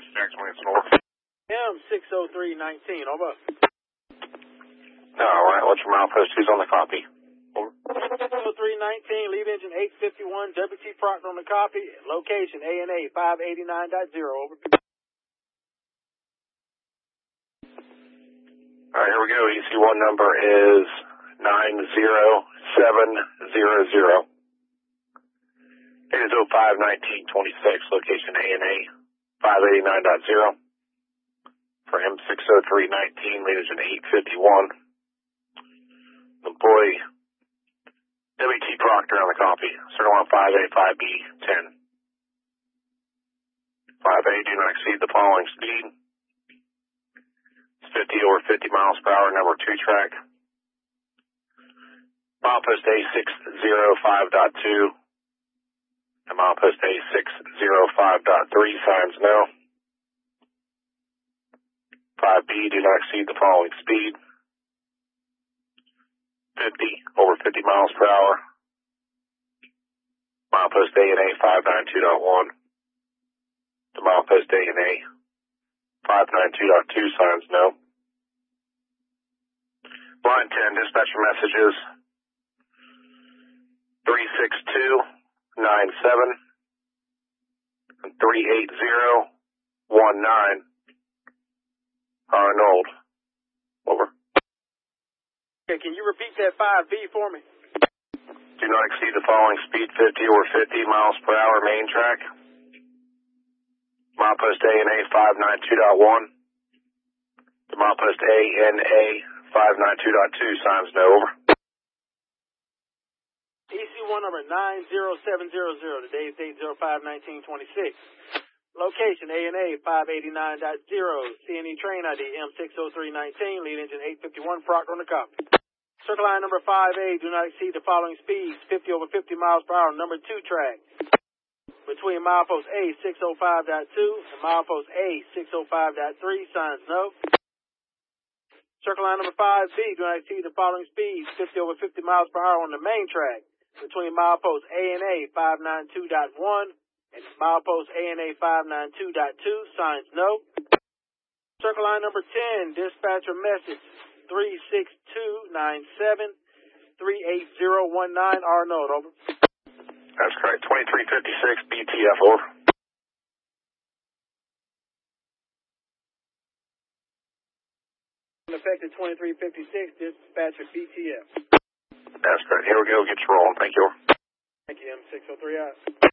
Jackson Williamson, over. M60319, over. All right, what's your milepost? Who's on the copy? Over. 60319, lead engine 851, WT Proctor on the copy. Location ANA 589.0, over. All right, here we go. EC1 number is 90700. It is 05-19-26, location ANA 589.0. For M60319, lead engine 851. Employee WT Proctor on the copy. Circle on 5A, 5B, 10. 5A, do not exceed the following speed. 50 over 50 miles per hour, number 2 track. Milepost A605.2 and milepost A605.3, signs no. 5B, do not exceed the following speed. 50 over 50 miles per hour. Milepost ANA 592.1 to milepost ANA 592.2, signs no. Line 10, dispatcher messages 36297 and 38019. Arnold. Over. Okay, can you repeat that 5B for me? Do not exceed the following speed, 50 over 50 miles per hour, main track. Milepost ANA 592.1 to milepost ANA 592.2, signs no, over. EC1 number 90700, today's date 05-19-26. Location ANA 589.0, CNE train ID M60319, lead engine 851, Proctor on the copy. Circle line number 5A, do not exceed the following speeds, 50 over 50 miles per hour, number 2 track. Between milepost A605.2 and milepost A605.3, signs no. Circle line number 5B, do not exceed the following speeds, 50 over 50 miles per hour on the main track. Between milepost ANA 592.1 and milepost ANA 592.2, signs no. Circle line number 10, dispatcher message 36297 38019, Arnold, over. That's correct. 2356 BTF, over. Effective 2356, dispatcher BTF. That's correct. Here we go. Get you rolling. Thank you. Thank you, M603 out.